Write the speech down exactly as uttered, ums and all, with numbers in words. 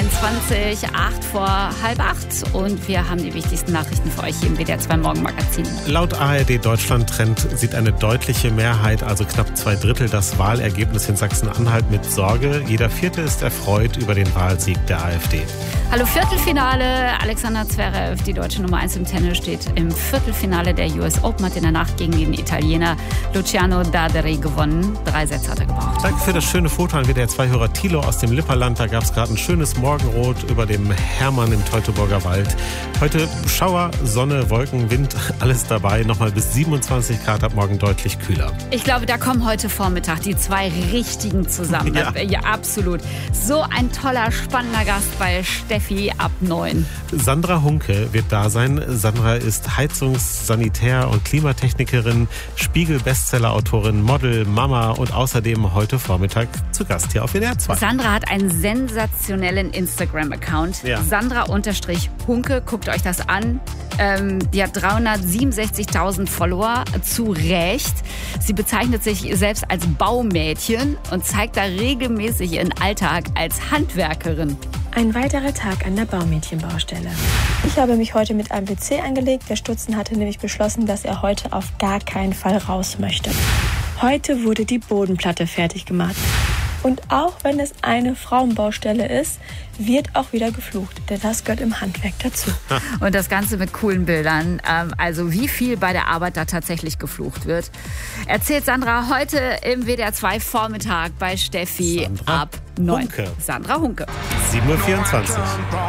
vierundzwanzig, acht vor halb acht. Und wir haben die wichtigsten Nachrichten für euch hier im W D R zwei Morgenmagazin. Laut A R D Deutschland-Trend sieht eine deutliche Mehrheit, also knapp zwei Drittel, das Wahlergebnis in Sachsen-Anhalt mit Sorge. Jeder Vierte ist erfreut über den Wahlsieg der AfD. Hallo, Viertelfinale. Alexander Zverev, die deutsche Nummer eins im Tennis, steht im Viertelfinale der U S Open, hat in der Nacht gegen den Italiener Luciano Daderi gewonnen. Drei Sätze hat er gebraucht. Danke für das schöne Foto an W D R zwei-Hörer Thilo aus dem Lipperland. Da gab es gerade ein schönes Morgenrot über dem Hermann im Teutoburger Wald. Heute Schauer, Sonne, Wolken, Wind, alles dabei. Nochmal bis siebenundzwanzig Grad, ab morgen deutlich kühler. Ich glaube, da kommen heute Vormittag die zwei Richtigen zusammen. Ja. Ja, absolut. So ein toller, spannender Gast bei Steffi ab neun. Sandra Hunke wird da sein. Sandra ist Heizungs-, Sanitär- und Klimatechnikerin, Spiegel-Bestseller-Autorin, Model, Mama und außerdem heute Vormittag zu Gast hier auf W D R zwei. Sandra hat einen sensationellen Instagram-Account. Ja. Sandra-Hunke, guckt euch das an. Ähm, die hat dreihundertsiebenundsechzigtausend Follower, zu Recht. Sie bezeichnet sich selbst als Baumädchen und zeigt da regelmäßig ihren Alltag als Handwerkerin. Ein weiterer Tag an der Baumädchenbaustelle. Ich habe mich heute mit einem P C angelegt. Der Stutzen hatte nämlich beschlossen, dass er heute auf gar keinen Fall raus möchte. Heute wurde die Bodenplatte fertig gemacht. Und auch wenn es eine Frauenbaustelle ist, wird auch wieder geflucht. Denn das gehört im Handwerk dazu. Und das Ganze mit coolen Bildern. Also wie viel bei der Arbeit da tatsächlich geflucht wird, erzählt Sandra heute im W D R zwei Vormittag bei Steffi Sandra ab neun. Hunke. Sandra Hunke. sieben Uhr vierundzwanzig.